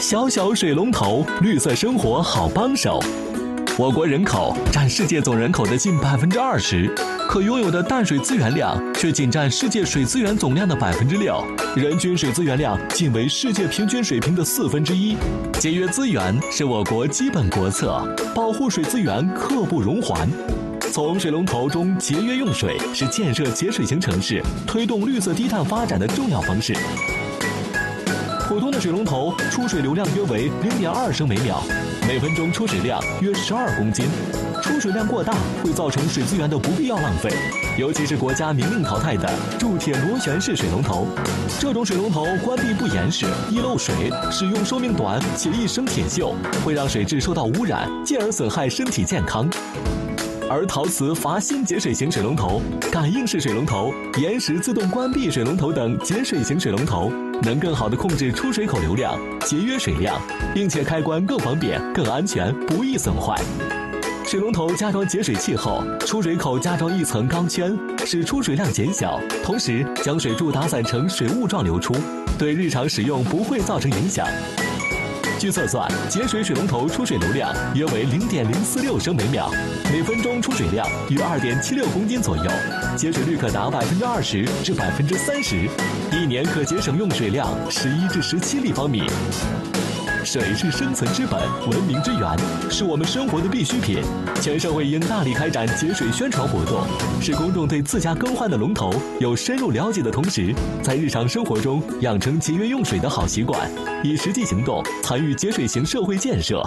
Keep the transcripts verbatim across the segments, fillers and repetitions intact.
小小水龙头，绿色生活好帮手。我国人口占世界总人口的近百分之二十，可拥有的淡水资源量却仅占世界水资源总量的百分之六，人均水资源量仅为世界平均水平的四分之一。节约资源是我国基本国策，保护水资源刻不容缓。从水龙头中节约用水是建设节水型城市、推动绿色低碳发展的重要方式。普通的水龙头出水流量约为零点二升每秒，每分钟出水量约十二公斤。出水量过大会造成水资源的不必要浪费，尤其是国家明令淘汰的铸铁螺旋式水龙头。这种水龙头关闭不严实，易漏水，使用寿命短且易生铁锈，会让水质受到污染，进而损害身体健康。而陶瓷阀芯节水型水龙头、感应式水龙头、延时自动关闭水龙头等节水型水龙头，能更好地控制出水口流量，节约水量，并且开关更方便、更安全，不易损坏。水龙头加装节水器后，出水口加装一层钢圈，使出水量减小，同时将水柱打散成水雾状流出，对日常使用不会造成影响。据测算，节水水龙头出水流量约为零点零四六升每秒，每分钟出水量约二点七六公斤左右，节水率可达百分之二十至百分之三十，一年可节省用水量十一至十七立方米。水是生存之本，文明之源，是我们生活的必需品。全社会应大力开展节水宣传活动，使公众对自家更换的龙头有深入了解的同时，在日常生活中养成节约用水的好习惯，以实际行动参与节水型社会建设。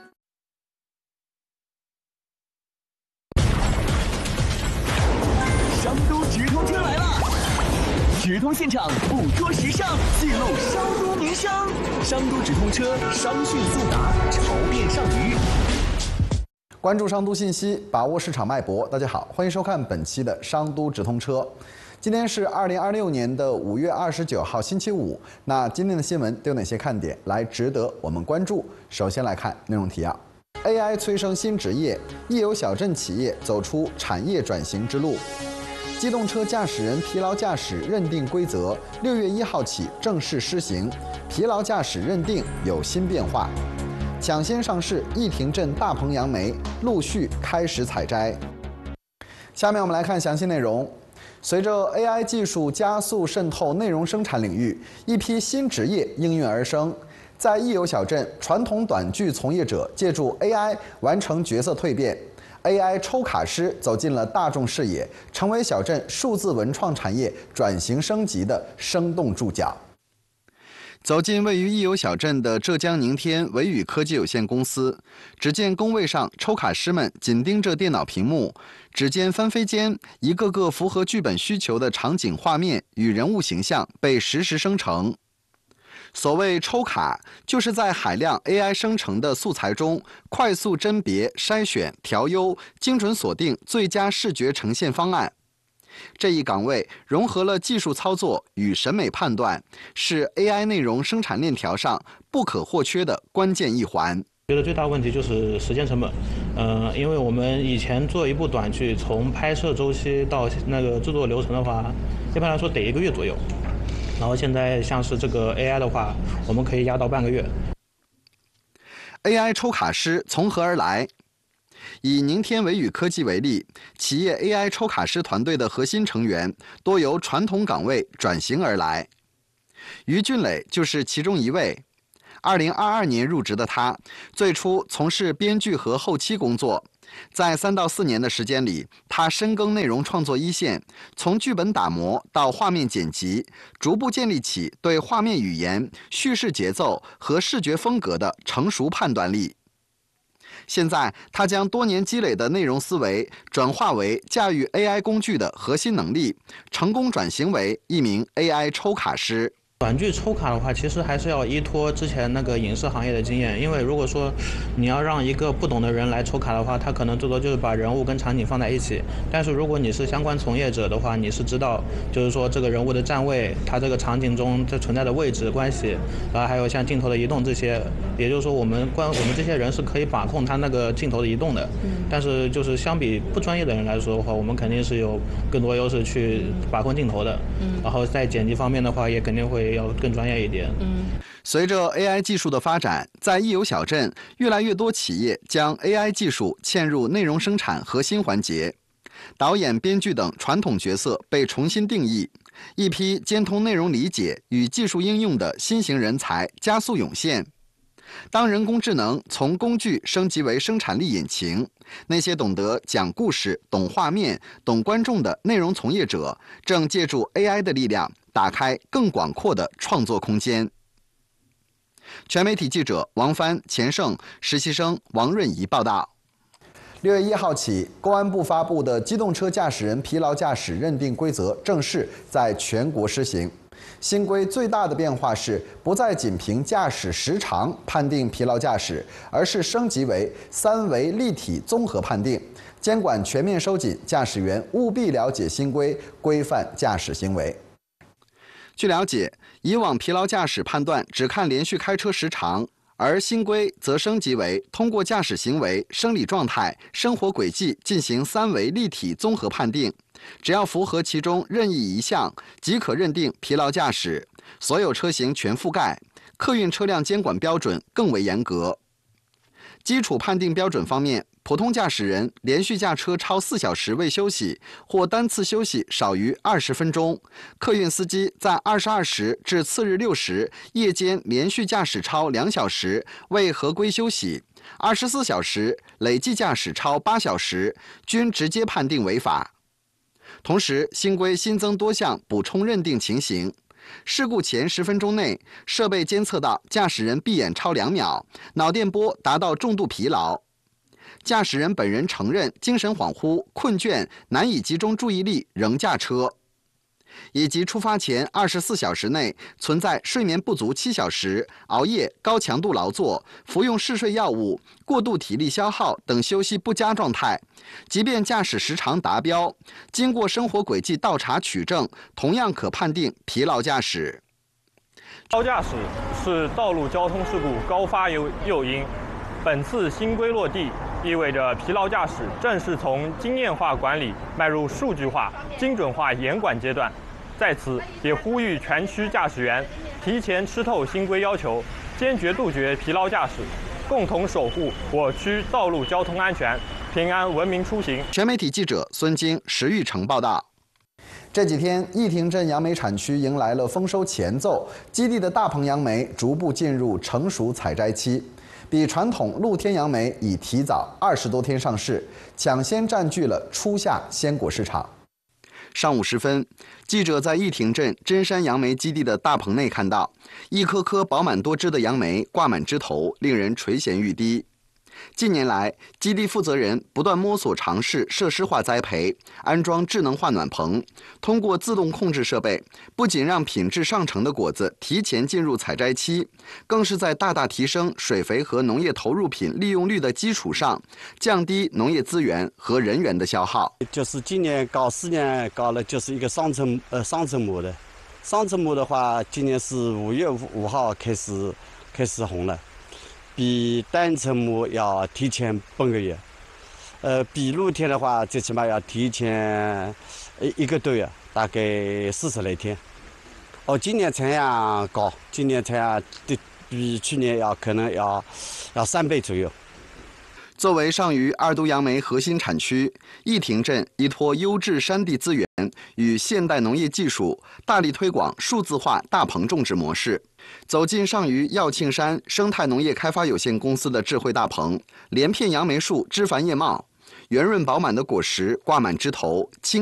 商都直通车来了！直通现场，捕捉时尚，记录商都名声。商都直通车，商讯速达，潮变上鱼。 关注商都信息，把握市场脉搏。大家好，欢迎收看本期的商都直通车。今天是二零二六年的五月二十九号，星期五。那今天的新闻都有哪些看点来值得我们关注？首先来看内容提要 ：A I 催生新职业，一有小镇企业走出产业转型之路。机动车驾驶人疲劳驾驶认定规则六月一号起正式施行，疲劳驾驶认定有新变化。抢先上市，义亭镇大棚杨梅陆续开始采摘。下面我们来看详细内容。随着 A I 技术加速渗透内容生产领域，一批新职业应运而生。在益友小镇，传统短剧从业者借助 A I 完成角色蜕变。A I 抽卡师走进了大众视野，成为小镇数字文创产业转型升级的生动注脚。走进位于益友小镇的浙江宁天维宇科技有限公司，只见工位上抽卡师们紧盯着电脑屏幕，指尖翻飞间，一个个符合剧本需求的场景画面与人物形象被实时生成。所谓抽卡，就是在海量 A I 生成的素材中，快速甄别、筛选、调优，精准锁定最佳视觉呈现方案。这一岗位融合了技术操作与审美判断，是 A I 内容生产链条上不可或缺的关键一环。 觉得最大问题就是时间成本，呃，因为我们以前做一部短剧，从拍摄周期到那个制作流程的话，一般来说得一个月左右。然后现在像是这个 A I 的话，我们可以压到半个月。 A I 抽卡师从何而来？以宁天维宇科技为例，企业 A I 抽卡师团队的核心成员多由传统岗位转型而来。于俊磊就是其中一位。二零二二年入职的他，最初从事编剧和后期工作。在三到四年的时间里，他深耕内容创作一线，从剧本打磨到画面剪辑，逐步建立起对画面语言、叙事节奏和视觉风格的成熟判断力。现在，他将多年积累的内容思维转化为驾驭 A I 工具的核心能力，成功转型为一名 A I 抽卡师。 短剧抽卡的话，其实还是要依托之前那个影视行业的经验，因为如果说你要让一个不懂的人来抽卡的话，他可能最多就是把人物跟场景放在一起。但是如果你是相关从业者的话，你是知道，就是说这个人物的站位，他这个场景中这存在的位置关系，然后还有像镜头的移动这些，也就是说我们关我们这些人是可以把控他那个镜头的移动的。但是就是相比不专业的人来说的话，我们肯定是有更多优势去把控镜头的。然后在剪辑方面的话，也肯定会会要更专业一点。 嗯， 随着 A I 技术的发展，在益友小镇，越来越多企业将 A I 技术嵌入内容生产核心环节，导演、编剧等传统角色被重新定义，一批兼通内容理解与技术应用的新型人才加速涌现。当人工智能从工具升级为生产力引擎，那些懂得讲故事、懂画面、懂观众的内容从业者，正借助 A I 的力量，打开更广阔的创作空间。全媒体记者王帆、钱胜，实习生王润怡报道。六月一号起，公安部发布的机动车驾驶人疲劳驾驶认定规则正式在全国施行。新规最大的变化是，不再仅凭驾驶时长判定疲劳驾驶，而是升级为三维立体综合判定，监管全面收紧，驾驶员务必了解新规，规范驾驶行为。据了解，以往疲劳驾驶判断只看连续开车时长，而新规则升级为通过驾驶行为、生理状态、生活轨迹进行三维立体综合判定。只要符合其中任意一项，即可认定疲劳驾驶，所有车型全覆盖。客运车辆监管标准更为严格。基础判定标准方面，普通驾驶人连续驾车超四小时未休息，或单次休息少于二十分钟；客运司机在二十二时至次日六时夜间连续驾驶超两小时未合规休息，二十四小时累计驾驶超八小时，均直接判定违法。同时，新规新增多项补充认定情形。事故前十分钟内，设备监测到驾驶人闭眼超两秒，脑电波达到重度疲劳；驾驶人本人承认精神恍惚、困倦、难以集中注意力仍驾车，以及出发前二十四小时内存在睡眠不足七小时、熬夜、高强度劳作、服用嗜睡药物、过度体力消耗等休息不佳状态。即便驾驶时长达标，经过生活轨迹倒查取证，同样可判定疲劳驾驶。 疲劳驾驶是道路交通事故高发诱诱因。本次新规落地，意味着疲劳驾驶正式从经验化管理迈入数据化、精准化严管阶段。在此，也呼吁全区驾驶员提前吃透新规要求，坚决杜绝疲劳驾驶，共同守护我区道路交通安全，平安文明出行。 全媒体记者孙京、石玉成报道。这几天，义亭镇杨梅产区迎来了丰收前奏，基地的大棚杨梅逐步进入成熟采摘期，比传统露天杨梅已提早二十多天上市，抢先占据了初夏鲜果市场。上午时分，记者在义亭镇真山杨梅基地的大棚内看到，一颗颗饱满多汁的杨梅挂满枝头，令人垂涎欲滴。近年来，基地负责人不断摸索尝试设施化栽培，安装智能化暖棚，通过自动控制设备，不仅让品质上乘的果子提前进入采摘期，更是在大大提升水肥和农业投入品利用率的基础上，降低农业资源和人员的消耗。 就是今年搞四年搞了，就是一个双层呃双层膜的，双层膜的话，今年是五月五号开始开始红了。比单层膜要提前半个月，呃，比露天的话，最起码要提前一个多月，大概四十来天。哦，今年产量高，今年产量比比去年要可能要要三倍左右。 作为上虞二都杨梅核心产区，义亭镇依托优质山地资源与现代农业技术，大力推广数字化大棚种植模式。走进上虞耀庆山生态农业开发有限公司的智慧大棚，连片杨梅树枝繁叶茂，圆润饱满的果实挂满枝头，青